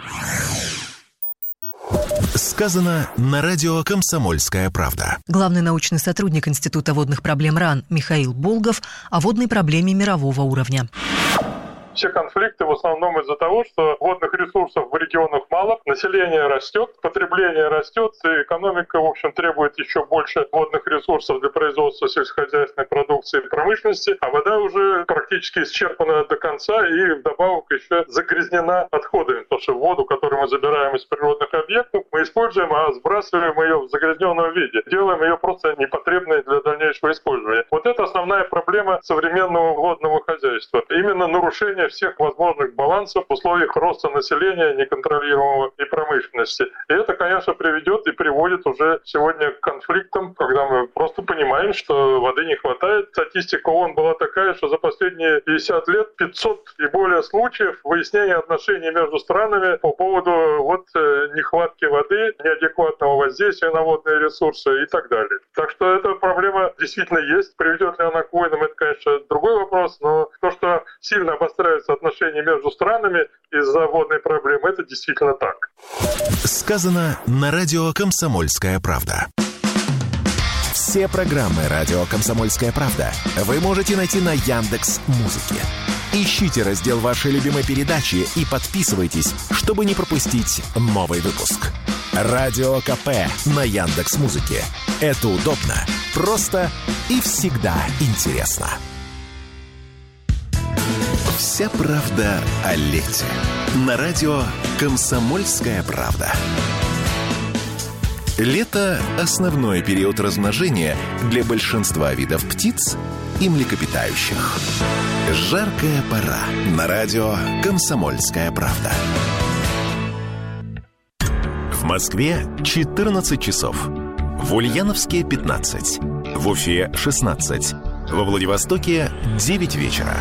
Сказано на радио «Комсомольская правда».
Главный научный сотрудник Института водных проблем РАН Михаил Болгов о водной проблеме мирового уровня.
Все конфликты в основном из-за того, что водных ресурсов в регионах мало, население растет, потребление растет, и экономика, в общем, требует еще больше водных ресурсов для производства сельскохозяйственной продукции и промышленности, а вода уже практически исчерпана до конца и вдобавок еще загрязнена отходами, потому что воду, которую мы забираем из природных объектов, мы используем, а сбрасываем ее в загрязненном виде, делаем ее просто непотребной для дальнейшего использования. Вот это основная проблема современного водного хозяйства. Именно нарушение всех возможных балансов в условиях роста населения, неконтролируемого и промышленности. И это, конечно, приведет и приводит уже сегодня к конфликтам, когда мы просто понимаем, что воды не хватает. Статистика ООН была такая, что за последние 50 лет 500 и более случаев выяснения отношений между странами по поводу нехватки воды, неадекватного воздействия на водные ресурсы и так далее. Так что эта проблема действительно есть. Приведет ли она к войнам, это, конечно, другой вопрос, но то, что сильно обостряется отношения между странами из-за водной проблемы, это действительно так.
Сказано на радио «Комсомольская правда». Все программы радио «Комсомольская правда» вы можете найти на Яндекс.Музыке. Ищите раздел вашей любимой передачи и подписывайтесь, чтобы не пропустить новый выпуск. Радио КП на Яндекс.Музыке. Это удобно, просто и всегда интересно. Вся правда о лете. На радио «Комсомольская правда». Лето – основной период размножения для большинства видов птиц и млекопитающих. Жаркая пора. На радио «Комсомольская правда». В Москве 14 часов. В Ульяновске 15. В Уфе 16. Во Владивостоке 9 вечера.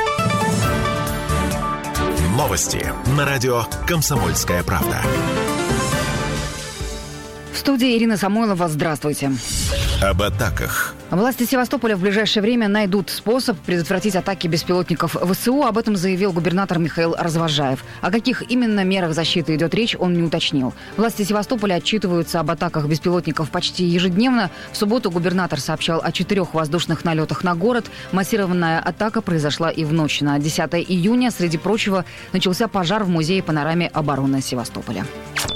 Новости на радио «Комсомольская правда».
В студии Ирина Самойлова. Здравствуйте.
Об атаках,
Власти Севастополя в ближайшее время найдут способ предотвратить атаки беспилотников ВСУ. Об этом заявил губернатор Михаил Развожаев. О каких именно мерах защиты идет речь, он не уточнил. Власти Севастополя отчитываются об атаках беспилотников почти ежедневно. В субботу губернатор сообщал о 4 воздушных налетах на город. Массированная атака произошла и в ночь на 10 июня. Среди прочего, начался пожар в музее панорамы обороны Севастополя.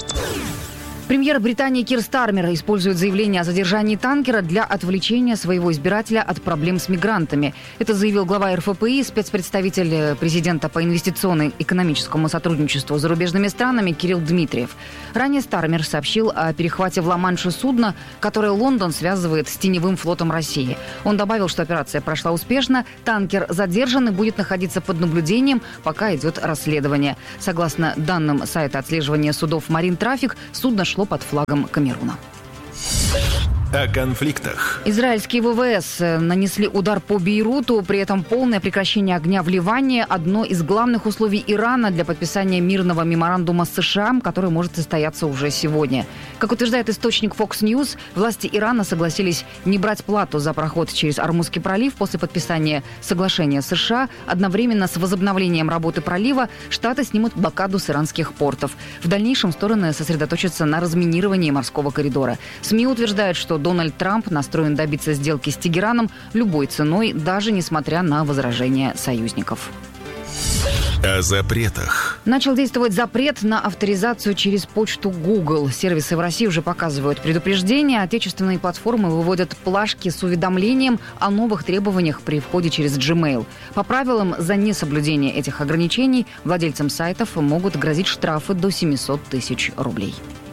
Премьер Британии Кир Стармер использует заявление о задержании танкера для отвлечения своего избирателя от проблем с мигрантами. Это заявил глава РФПИ, спецпредставитель президента по инвестиционно-экономическому сотрудничеству с зарубежными странами Кирилл Дмитриев. Ранее Стармер сообщил о перехвате в Ла-Манше судна, которое Лондон связывает с теневым флотом России. Он добавил, что операция прошла успешно, танкер задержан и будет находиться под наблюдением, пока идет расследование. Согласно данным сайта отслеживания судов «Марин Трафик», судно шло под флагом Камеруна.
О конфликтах.
Израильские ВВС нанесли удар по Бейруту, при этом полное прекращение огня в Ливане – одно из главных условий Ирана для подписания мирного меморандума с США, который может состояться уже сегодня. Как утверждает источник Fox News, власти Ирана согласились не брать плату за проход через Ормузский пролив после подписания соглашения с США. Одновременно с возобновлением работы пролива Штаты снимут блокаду с иранских портов. В дальнейшем стороны сосредоточатся на разминировании морского коридора. СМИ утверждают, что Дональд Трамп настроен добиться сделки с Тегераном любой ценой, даже несмотря на возражения союзников.
О запретах.
Начал действовать запрет на авторизацию через почту Google. Сервисы в России уже показывают предупреждения. Отечественные платформы выводят плашки с уведомлением о новых требованиях при входе через Gmail. По правилам, за несоблюдение этих ограничений владельцам сайтов могут грозить штрафы до 700 тысяч рублей.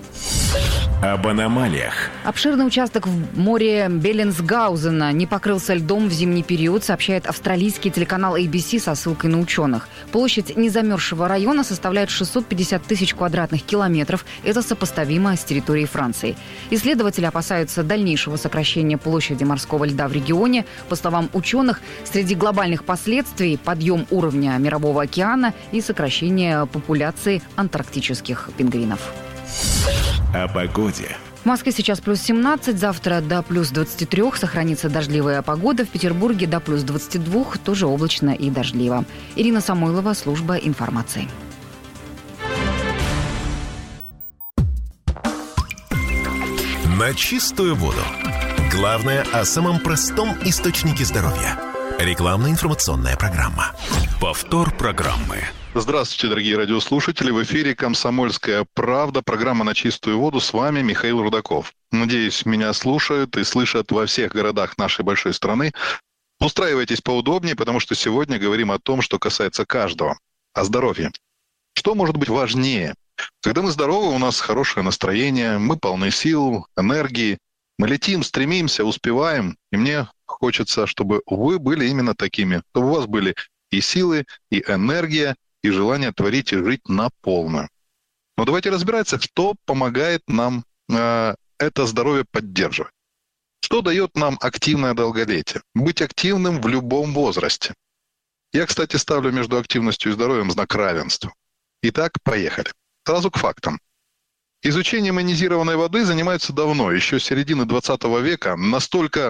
Об аномалиях.
Обширный участок в море Беллинсгаузена не покрылся льдом в зимний период, сообщает австралийский телеканал ABC со ссылкой на ученых. Площадь незамерзшего района составляет 650 тысяч квадратных километров. Это сопоставимо с территорией Франции. Исследователи опасаются дальнейшего сокращения площади морского льда в регионе. По словам ученых, среди глобальных последствий подъем уровня Мирового океана и сокращение популяции антарктических пингвинов.
О погоде.
В Москве сейчас плюс 17, завтра до плюс 23, сохранится дождливая погода. В Петербурге до плюс 22, тоже облачно и дождливо. Ирина Самойлова, служба информации.
На чистую воду. Главное о самом простом источнике здоровья. Рекламно-информационная программа. Повтор программы.
Здравствуйте, дорогие радиослушатели. В эфире «Комсомольская правда», программа «На чистую воду». С вами Михаил Рудаков. Надеюсь, меня слушают и слышат во всех городах нашей большой страны. Устраивайтесь поудобнее, потому что сегодня говорим о том, что касается каждого. О здоровье. Что может быть важнее? Когда мы здоровы, у нас хорошее настроение, мы полны сил, энергии. Мы летим, стремимся, успеваем. И мне хочется, чтобы вы были именно такими. Чтобы у вас были и силы, и энергия, и желание творить и жить на полную. Но давайте разбираться, что помогает нам это здоровье поддерживать. Что дает нам активное долголетие? Быть активным в любом возрасте. Я, кстати, ставлю между активностью и здоровьем знак равенства. Итак, поехали. Сразу к фактам. Изучением ионизированной воды занимаются давно, еще с середины 20 века. Настолько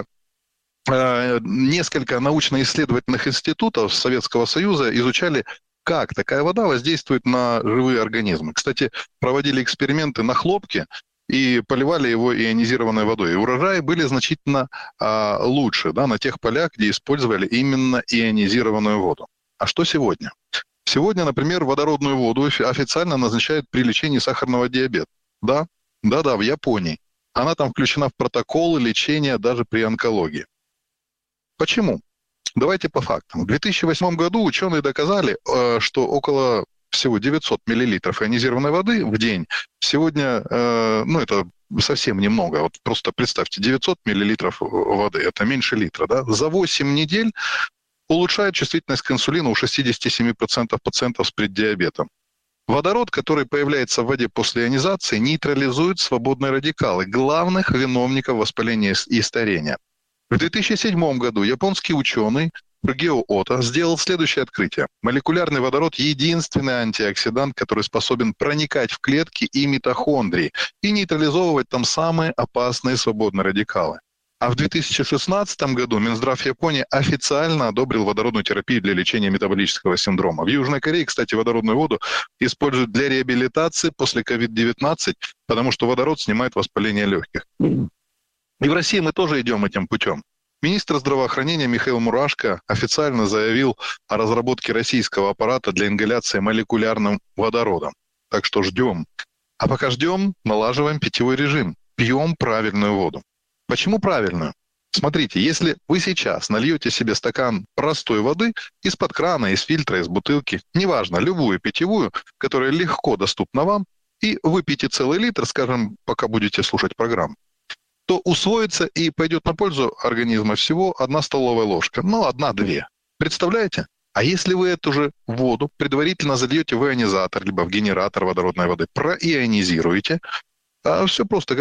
несколько научно-исследовательных институтов Советского Союза изучали, как такая вода воздействует на живые организмы. Кстати, проводили эксперименты на хлопке и поливали его ионизированной водой. И урожаи были значительно лучше, да, на тех полях, где использовали именно ионизированную воду. А что сегодня? Сегодня, например, водородную воду официально назначают при лечении сахарного диабета. Да, в Японии. Она там включена в протоколы лечения даже при онкологии. Почему? Давайте по фактам. В 2008 году ученые доказали, что около всего 900 миллилитров ионизированной воды в день сегодня, это совсем немного. Вот просто представьте, 900 миллилитров воды, это меньше литра, да? За 8 недель улучшает чувствительность к инсулину у 67% пациентов с преддиабетом. Водород, который появляется в воде после ионизации, нейтрализует свободные радикалы, главных виновников воспаления и старения. В 2007 году японский ученый Фугио Ото сделал следующее открытие. Молекулярный водород – единственный антиоксидант, который способен проникать в клетки и митохондрии и нейтрализовывать там самые опасные свободные радикалы. А в 2016 году Минздрав Японии официально одобрил водородную терапию для лечения метаболического синдрома. В Южной Корее, кстати, водородную воду используют для реабилитации после COVID-19, потому что водород снимает воспаление легких. И в России мы тоже идем этим путем. Министр здравоохранения Михаил Мурашко официально заявил о разработке российского аппарата для ингаляции молекулярным водородом. Так что ждем. А пока ждем, налаживаем питьевой режим. Пьем правильную воду. Почему правильную? Смотрите, если вы сейчас нальете себе стакан простой воды из-под крана, из фильтра, из бутылки, неважно, любую питьевую, которая легко доступна вам, и выпьете целый литр, скажем, пока будете слушать программу, то усвоится и пойдет на пользу организма всего 1 столовая ложка. 1-2. Представляете? А если вы эту же воду предварительно зальете в ионизатор, либо в генератор водородной воды, проионизируете, все просто.